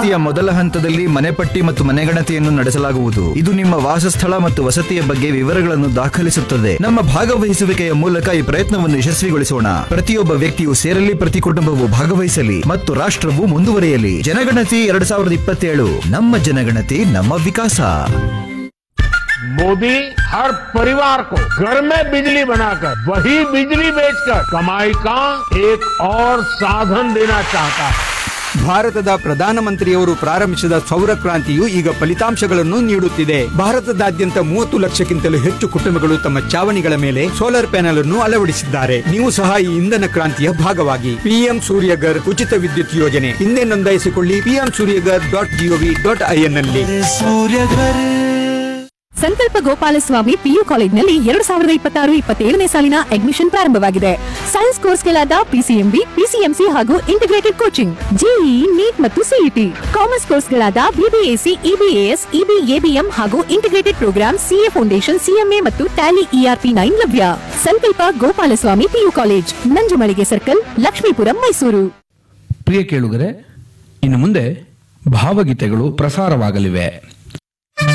ಜನಗಣತಿಯ ಮೊದಲ ಹಂತದಲ್ಲಿ ಮನೆಪಟ್ಟಿ ಮತ್ತು ಮನೆಗಣತಿಯನ್ನು ನಡೆಸಲಾಗುವುದು. ಇದು ನಿಮ್ಮ ವಾಸಸ್ಥಳ ಮತ್ತು ವಸತಿಯ ಬಗ್ಗೆ ವಿವರಗಳನ್ನು ದಾಖಲಿಸುತ್ತದೆ. ನಮ್ಮ ಭಾಗವಹಿಸುವಿಕೆಯ ಮೂಲಕ ಈ ಪ್ರಯತ್ನವನ್ನು ಯಶಸ್ವಿಗೊಳಿಸೋಣ. ಪ್ರತಿಯೊಬ್ಬ ವ್ಯಕ್ತಿಯು ಸೇರಲಿ, ಪ್ರತಿ ಕುಟುಂಬವು ಭಾಗವಹಿಸಲಿ ಮತ್ತು ರಾಷ್ಟ್ರವು ಮುಂದುವರಿಯಲಿ. ಜನಗಣತಿ 2027, ನಮ್ಮ ಜನಗಣತಿ ನಮ್ಮ ವಿಕಾಸ. मोदी हर परिवार को घर में बिजली बनाकर वही बिजली बेचकर कमाई का एक और साधन देना चाहता है. ಭಾರತದ ಪ್ರಧಾನಮಂತ್ರಿಯವರು ಪ್ರಾರಂಭಿಸಿದ ಸೌರ ಕ್ರಾಂತಿಯು ಈಗ ಫಲಿತಾಂಶಗಳನ್ನು ನೀಡುತ್ತಿದೆ. ಭಾರತದಾದ್ಯಂತ 30 ಲಕ್ಷಕ್ಕಿಂತಲೂ ಹೆಚ್ಚು ಕುಟುಂಬಗಳು ತಮ್ಮ ಚಾವಣಿಗಳ ಮೇಲೆ ಸೋಲಾರ್ ಪ್ಯಾನೆಲ್ ಅನ್ನು ಅಳವಡಿಸಿದ್ದಾರೆ. ನೀವು ಸಹ ಈ ಇಂಧನ ಕ್ರಾಂತಿಯ ಭಾಗವಾಗಿ. ಪಿಎಂ ಸೂರ್ಯಗರ್ ಉಚಿತ ವಿದ್ಯುತ್ ಯೋಜನೆ ಹಿಂದೆ ನೋಂದಾಯಿಸಿಕೊಳ್ಳಿ. pmsuryagar.gov.in ನಲ್ಲಿ. ಸಂಕಲ್ಪ ಗೋಪಾಲಸ್ವಾಮಿ ಪಿಯು ಕಾಲೇಜಿನಲ್ಲಿ 2026-27ನೇ ಸಾಲಿನ ಅಡ್ಮಿಷನ್ ಪ್ರಾರಂಭವಾಗಿದೆ. ಸೈನ್ಸ್ ಕೋರ್ಸ್ಗಳಾದ ಪಿಸಿಎಂಬಿ, ಪಿಸಿಎಂಸಿ ಹಾಗೂ ಇಂಟಿಗ್ರೇಟೆಡ್ ಕೋಚಿಂಗ್, ಜೆಇಇ, ನೀಟ್ ಮತ್ತು ಸಿಇಟಿ. ಕಾಮರ್ಸ್ ಕೋರ್ಸ್ಗಳಾದ ಬಿಬಿಎಸಿ, ಇಬಿಎಎಸ್, ಇಬಿಎಬಿಎಂ ಹಾಗೂ integrated program, CA foundation, CMA ಮತ್ತು ಟ್ಯಾಲಿ ERP 9 ಲಭ್ಯ. ಸಂಕಲ್ಪ Gopalaswamy PU college, Nanjumalige circle, Lakshmipuram, Mysuru. ಪ್ರಿಯ ಕೇಳುಗರೆ, ಇನ್ನು ಮುಂದೆ ಭಾವಗೀತೆಗಳು ಪ್ರಸಾರವಾಗಲಿವೆ.